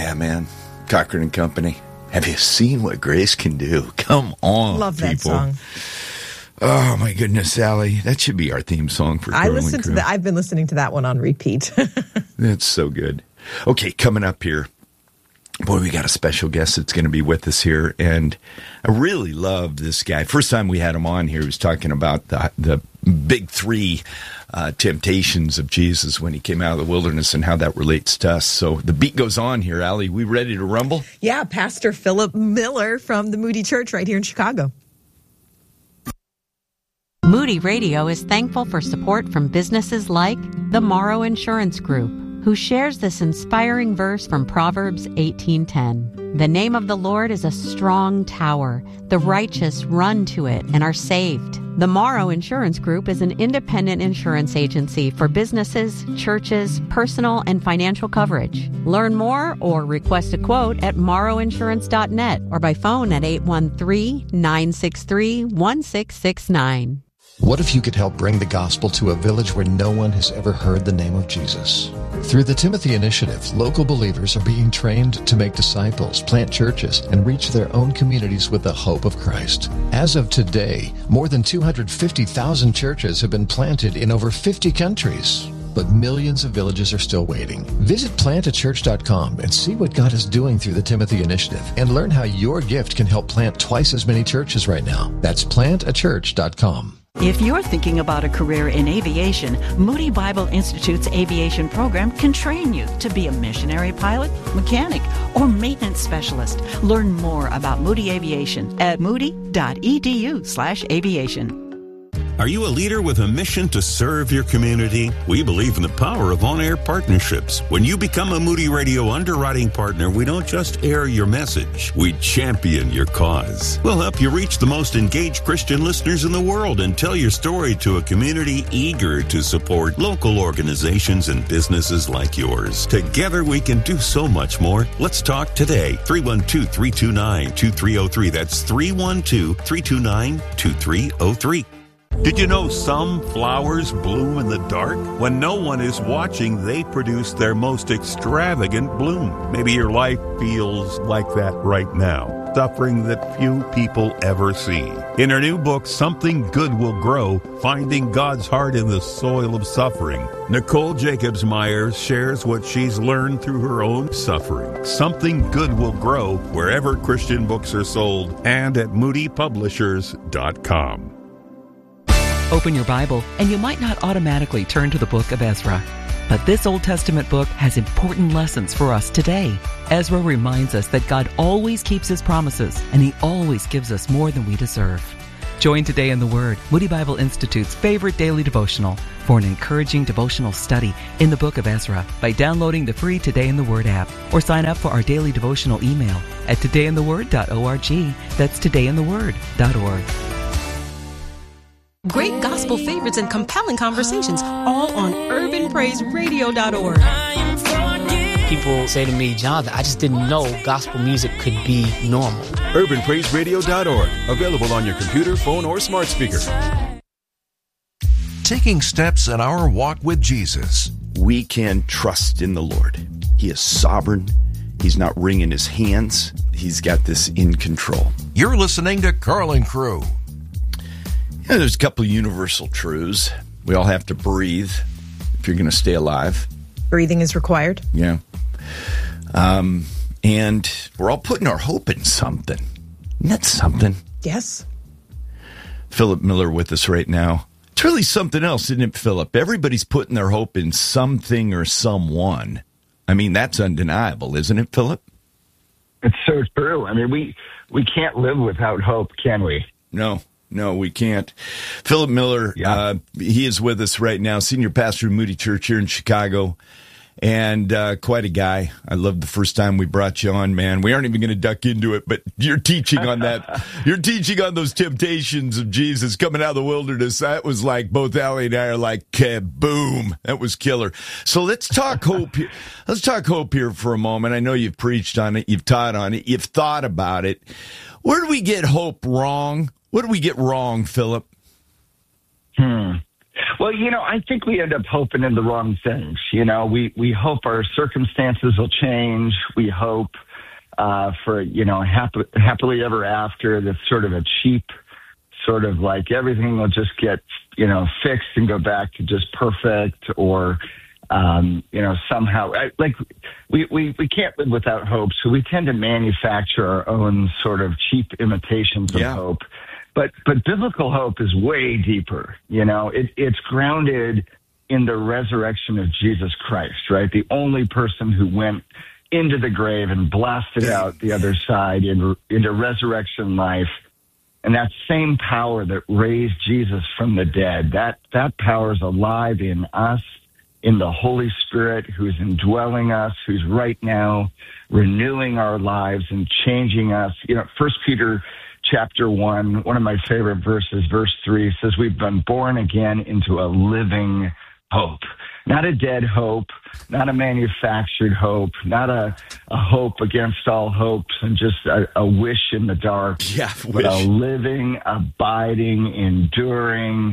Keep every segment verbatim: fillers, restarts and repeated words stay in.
Yeah, man. Cochran and Company. Have you seen what grace can do? Come on, Love that people. song. Oh, my goodness, Sally. That should be our theme song for I Carol listened and to Crew. that. I've been listening to that one on repeat. That's so good. Okay, coming up here. Boy, we got a special guest that's going to be with us here, and I really love this guy. First time we had him on here, he was talking about the the big three uh, temptations of Jesus when he came out of the wilderness and how that relates to us. So the beat goes on here, Allie. We ready to rumble? Yeah, Pastor Philip Miller from the Moody Church right here in Chicago. Moody Radio is thankful for support from businesses like the Morrow Insurance Group, who shares this inspiring verse from Proverbs eighteen ten. The name of the Lord is a strong tower. The righteous run to it and are saved. The Morrow Insurance Group is an independent insurance agency for businesses, churches, personal, and financial coverage. Learn more or request a quote at morrow insurance dot net or by phone at eight one three, nine six three, one six six nine. What if you could help bring the gospel to a village where no one has ever heard the name of Jesus? Through the Timothy Initiative, local believers are being trained to make disciples, plant churches, and reach their own communities with the hope of Christ. As of today, more than two hundred fifty thousand churches have been planted in over fifty countries. But millions of villages are still waiting. Visit plant a church dot com and see what God is doing through the Timothy Initiative and learn how your gift can help plant twice as many churches right now. That's plant a church dot com. If you're thinking about a career in aviation, Moody Bible Institute's aviation program can train you to be a missionary pilot, mechanic, or maintenance specialist. Learn more about Moody Aviation at moody dot e d u slash aviation. Are you a leader with a mission to serve your community? We believe in the power of on-air partnerships. When you become a Moody Radio underwriting partner, we don't just air your message, we champion your cause. We'll help you reach the most engaged Christian listeners in the world and tell your story to a community eager to support local organizations and businesses like yours. Together we can do so much more. Let's talk today. three one two, three two nine, two three zero three. That's three one two, three two nine, two three zero three. Did you know some flowers bloom in the dark? When no one is watching, they produce their most extravagant bloom. Maybe your life feels like that right now, suffering that few people ever see. In her new book, Something Good Will Grow, Finding God's Heart in the Soil of Suffering, Nicole Jacobs Myers shares what she's learned through her own suffering. Something Good Will Grow wherever Christian books are sold and at moody publishers dot com. Open your Bible, and you might not automatically turn to the book of Ezra. But this Old Testament book has important lessons for us today. Ezra reminds us that God always keeps His promises, and He always gives us more than we deserve. Join Today in the Word, Moody Bible Institute's favorite daily devotional, for an encouraging devotional study in the book of Ezra by downloading the free Today in the Word app, or sign up for our daily devotional email at today in the word dot org. That's today in the word dot org. Great gospel favorites and compelling conversations, all on urban praise radio dot org. People say to me, Jonathan, I just didn't know gospel music could be normal. urban praise radio dot org, available on your computer, phone, or smart speaker. Taking steps in our walk with Jesus. We can trust in the Lord. He is sovereign. He's not wringing his hands. He's got this in control. You're listening to Carl and Crew. Yeah, there's a couple of universal truths. We all have to breathe if you're going to stay alive. Breathing is required. Yeah. Um, and we're all putting our hope in something. Isn't that something? Yes. Philip Miller with us right now. It's really something else, isn't it, Philip? Everybody's putting their hope in something or someone. I mean, that's undeniable, isn't it, Philip? It's so true. I mean, we, we can't live without hope, can we? No. No, we can't. Philip Miller, yeah. uh, he is with us right now, senior pastor of Moody Church here in Chicago, and uh, quite a guy. I loved the first time we brought you on, man. We aren't even going to duck into it, but you're teaching on that. You're teaching on those temptations of Jesus coming out of the wilderness. That was like, both Allie and I are like, kaboom. That was killer. So let's talk hope here. Let's talk hope here for a moment. I know you've preached on it. You've taught on it. You've thought about it. Where do we get hope wrong? What do we get wrong, Philip? Hmm. Well, you know, I think we end up hoping in the wrong things. You know, we, we hope our circumstances will change. We hope uh, for, you know, happy, happily ever after. That's sort of a cheap, sort of like everything will just get, you know, fixed and go back to just perfect, or, um, you know, somehow, I, like we, we, we can't live without hope. So we tend to manufacture our own sort of cheap imitations of yeah. hope. But but biblical hope is way deeper. You know, it, it's grounded in the resurrection of Jesus Christ, right? The only person who went into the grave and blasted out the other side into, into resurrection life. And that same power that raised Jesus from the dead, that, that power is alive in us, in the Holy Spirit who's indwelling us, who's right now renewing our lives and changing us. You know, First Peter chapter one, one of my favorite verses, verse three, says we've been born again into a living hope. Not a dead hope, not a manufactured hope, not a, a hope against all hopes and just a, a wish in the dark, yeah, but wish. a living, abiding, enduring,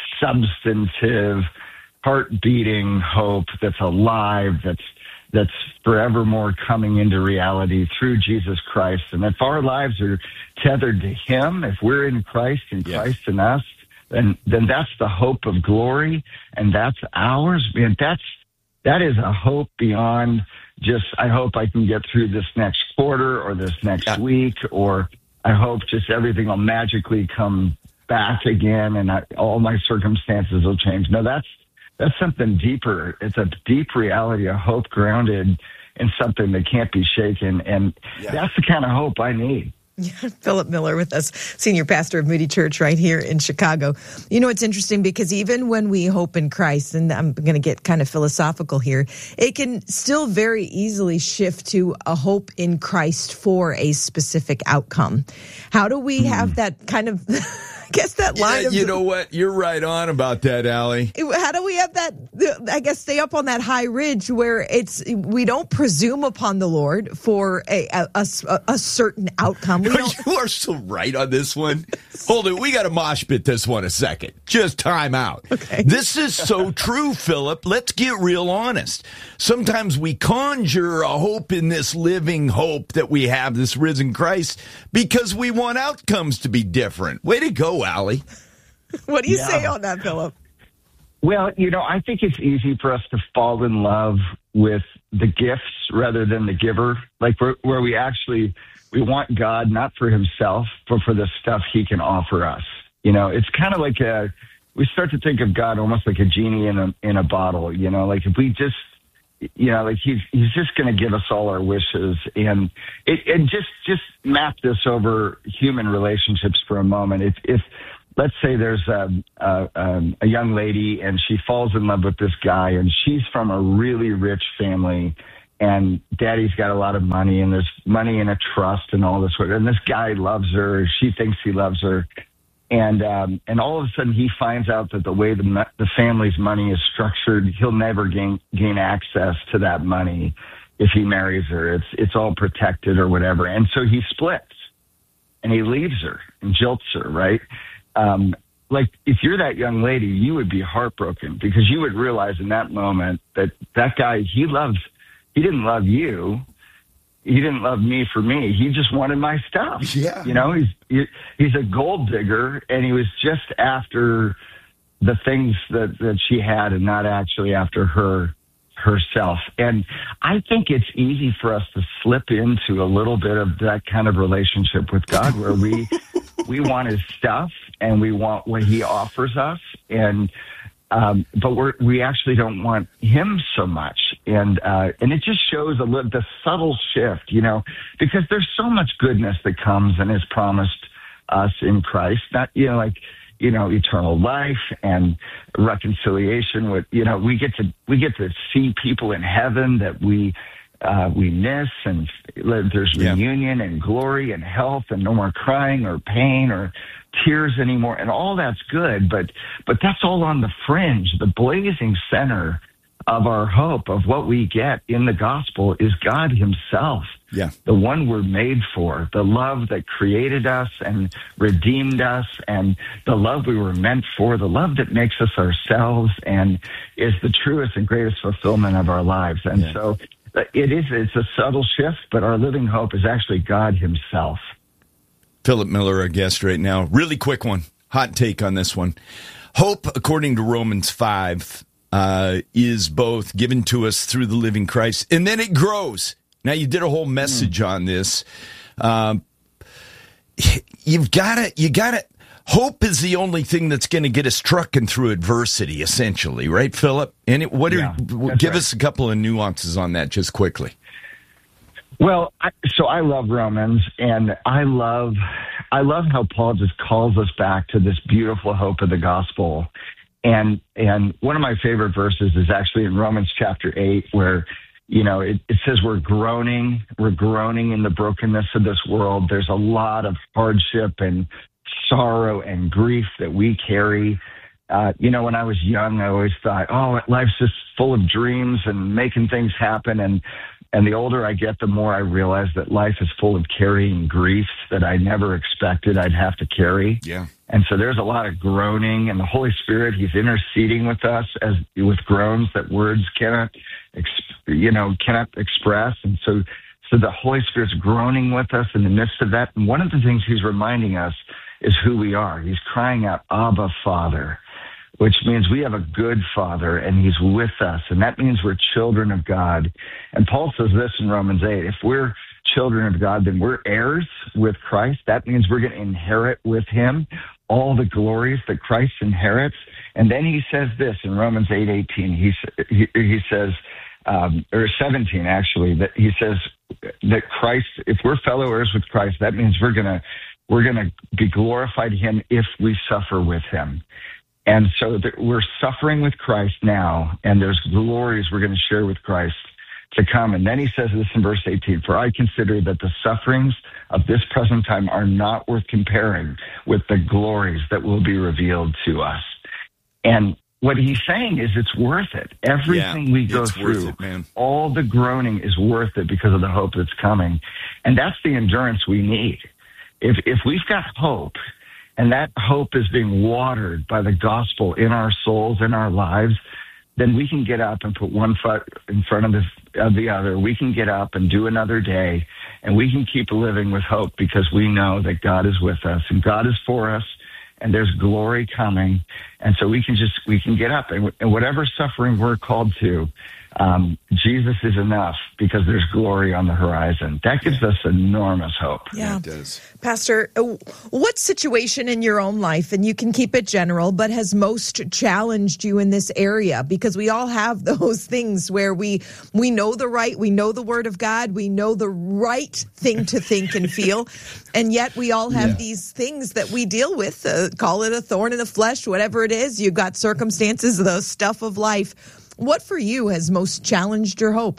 substantive, heart-beating hope that's alive, that's that's forevermore coming into reality through Jesus Christ. And if our lives are tethered to him, if we're in Christ and yeah. Christ in us, then then that's the hope of glory, and that's ours. And that's that is a hope beyond just, I hope I can get through this next quarter or this next yeah. week, or I hope just everything will magically come back again and I, all my circumstances will change. No, that's that's something deeper. It's a deep reality, a hope grounded in something that can't be shaken, and yeah. that's the kind of hope I need. Yeah, Philip Miller with us, senior pastor of Moody Church right here in Chicago. You know, it's interesting because even when we hope in Christ, and I'm going to get kind of philosophical here, it can still very easily shift to a hope in Christ for a specific outcome. How do we have that kind of... I guess that line yeah, of... You know what? You're right on about that, Allie. How do we have that, I guess, stay up on that high ridge where it's we don't presume upon the Lord for a a, a, a certain outcome? We don't... You are so right on this one. Hold it. We got to mosh pit this one a second. Just time out. Okay. This is so true, Philip. Let's get real honest. Sometimes we conjure a hope in this living hope that we have, this risen Christ, because we want outcomes to be different. Way to go, Allie. What do you yeah. say on that, Philip? Well, you know, I think it's easy for us to fall in love with the gifts rather than the giver, like where, where we actually, we want God not for himself, but for the stuff he can offer us. You know, it's kind of like a, we start to think of God almost like a genie in a, in a bottle, you know, like if we just, you know, like he's he's just going to give us all our wishes, and it, and just just map this over human relationships for a moment. If if let's say there's a, a um, a young lady and she falls in love with this guy, and she's from a really rich family, and daddy's got a lot of money, and there's money in a trust and all this, and this guy loves her, she thinks he loves her. And um, and all of a sudden he finds out that the way the the family's money is structured, he'll never gain gain access to that money if he marries her. It's it's all protected or whatever. And so he splits and he leaves her and jilts her, right? Um, like if you're that young lady, you would be heartbroken because you would realize in that moment that that guy, he loves, he didn't love you. He didn't love me for me. He just wanted my stuff. Yeah. You know, he's he, he's a gold digger, and he was just after the things that, that she had and not actually after her herself. And I think it's easy for us to slip into a little bit of that kind of relationship with God where we we want his stuff and we want what he offers us, and Um, but we're, we actually don't want him so much. And, uh, and it just shows a little, the subtle shift, you know, because there's so much goodness that comes and is promised us in Christ, not, you know, like, you know, eternal life and reconciliation with, you know, we get to, we get to see people in heaven that we, uh, we miss, and there's yeah. reunion and glory and health and no more crying or pain or tears anymore, and all that's good, but but that's all on the fringe. The blazing center of our hope, of what we get in the gospel, is God himself. Yeah. The one we're made for, the love that created us and redeemed us, and the love we were meant for, the love that makes us ourselves and is the truest and greatest fulfillment of our lives. And yeah. so it is, it's a subtle shift, but our living hope is actually God himself. Philip Miller, our guest right now. Really quick one. Hot take on this one. Hope, according to Romans five, uh, is both given to us through the living Christ, and then it grows. Now, you did a whole message mm. on this. Um, you've got to, you got to, hope is the only thing that's going to get us trucking through adversity, essentially, right, Philip? And it, what yeah, are, give right. us a couple of nuances on that just quickly. Well, I, so I love Romans, and I love, I love how Paul just calls us back to this beautiful hope of the gospel. And, and one of my favorite verses is actually in Romans chapter eight, where, you know, it, it says we're groaning, we're groaning in the brokenness of this world. There's a lot of hardship and sorrow and grief that we carry. Uh, you know, when I was young, I always thought, oh, life's just full of dreams and making things happen. And, and the older I get, the more I realize that life is full of carrying griefs that I never expected I'd have to carry. Yeah. And so there's a lot of groaning, and the Holy Spirit, he's interceding with us as with groans that words cannot, you know, cannot express. And so, so the Holy Spirit's groaning with us in the midst of that. And one of the things he's reminding us is who we are. He's crying out, Abba, Father, which means we have a good Father, and he's with us. And that means we're children of God. And Paul says this in Romans eight, if we're children of God, then we're heirs with Christ. That means we're going to inherit with him all the glories that Christ inherits. And then he says this in Romans eight eighteen. He, he, he says, um, or seventeen actually, that he says that Christ, if we're fellow heirs with Christ, that means we're going to we're going to be glorified to him if we suffer with him. And so that we're suffering with Christ now, and there's glories we're going to share with Christ to come. And then he says this in verse eighteen, for I consider that the sufferings of this present time are not worth comparing with the glories that will be revealed to us. And what he's saying is it's worth it. Everything yeah, we go through, it, man. all the groaning is worth it because of the hope that's coming. And that's the endurance we need. If if we've got hope, and that hope is being watered by the gospel in our souls, in our lives, then we can get up and put one foot in front of the, of the other. We can get up and do another day, and we can keep living with hope because we know that God is with us and God is for us, and there's glory coming. And so we can just, we can get up, and, and whatever suffering we're called to, um, Jesus is enough because there's glory on the horizon. That gives us enormous hope. Yeah, yeah it does. Pastor, what situation in your own life, and you can keep it general, but has most challenged you in this area? Because we all have those things where we we know the right, we know the word of God, we know the right thing to think and feel, and yet we all have yeah. these things that we deal with. Uh, call it a thorn in the flesh, whatever it is. You've got circumstances, the stuff of life. What for you has most challenged your hope?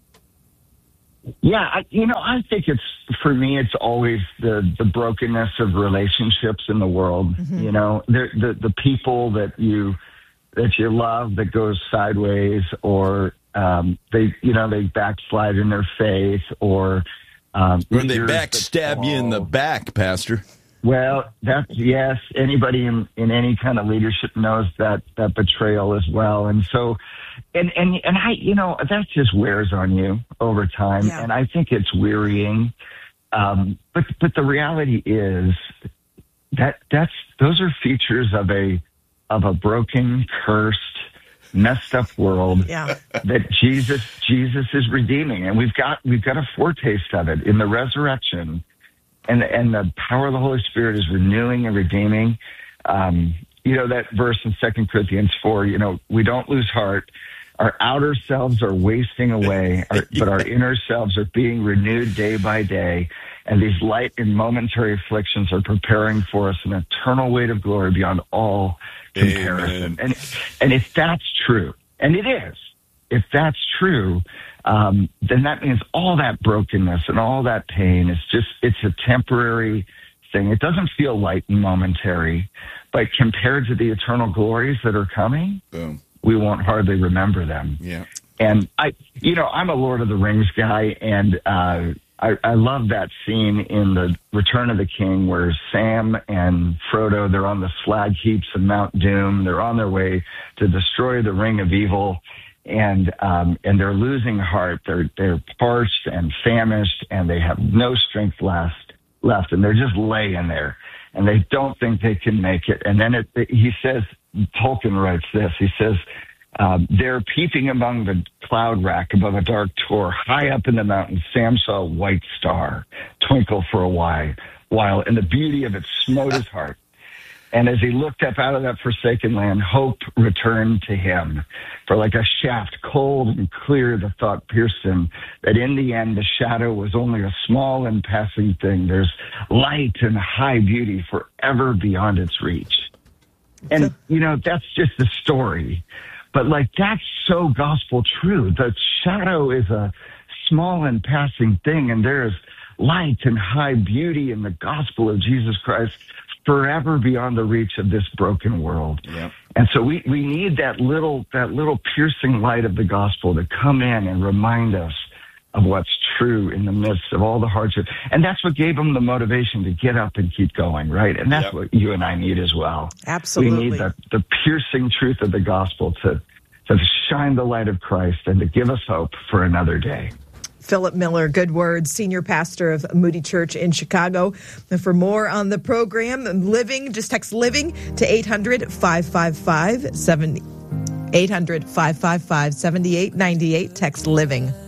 Yeah, I, you know, I think it's, for me, it's always the, the brokenness of relationships in the world. Mm-hmm. You know, the, the the people that you that you love that goes sideways, or um, they, you know, they backslide in their faith, or um, or they backstab you in the back, Pastor. Well, that's, yes, anybody in, in any kind of leadership knows that, that betrayal as well. And so, and, and, and I, you know, that just wears on you over time. Yeah. And I think it's wearying. Um, but, but the reality is that that's, those are features of a, of a broken, cursed, messed up world yeah. that Jesus, Jesus is redeeming. And we've got, we've got a foretaste of it in the resurrection. And and the power of the Holy Spirit is renewing and redeeming. Um, you know, that verse in Second Corinthians four, you know, we don't lose heart. Our outer selves are wasting away, our, but our inner selves are being renewed day by day. And these light and momentary afflictions are preparing for us an eternal weight of glory beyond all comparison. And, and if that's true, and it is, if that's true, Um, then that means all that brokenness and all that pain is just, it's a temporary thing. It doesn't feel light and momentary, but compared to the eternal glories that are coming, Boom. we won't hardly remember them. Yeah. And I, you know, I'm a Lord of the Rings guy, and uh, I, I love that scene in the Return of the King where Sam and Frodo, they're on the slag heaps of Mount Doom. They're on their way to destroy the Ring of Evil, and um, and they're losing heart. They're they're parched and famished, and they have no strength left left, and they're just laying there, and they don't think they can make it. And then it, it, he says, Tolkien writes this. He says, Um, there, peeping among the cloud rack above a dark tor, high up in the mountains, Sam saw a white star twinkle for a while, while, and the beauty of it smote his heart. And as he looked up out of that forsaken land, hope returned to him. For like a shaft, cold and clear, the thought pierced him that in the end, the shadow was only a small and passing thing. There's light and high beauty forever beyond its reach. And, you know, that's just the story. But, like, that's so gospel true. The shadow is a small and passing thing, and there is light and high beauty in the gospel of Jesus Christ forever beyond the reach of this broken world. Yep. And so we, we need that little that little piercing light of the gospel to come in and remind us of what's true in the midst of all the hardship. And that's what gave them the motivation to get up and keep going, right? And that's yep. what you and I need as well. Absolutely. We need the, the piercing truth of the gospel to, to shine the light of Christ and to give us hope for another day. Philip Miller, good words, senior pastor of Moody Church in Chicago. And for more on the program, Living, just text Living to eight hundred, five five five, seven eight hundred, five five five, seven eight nine eight. Text Living.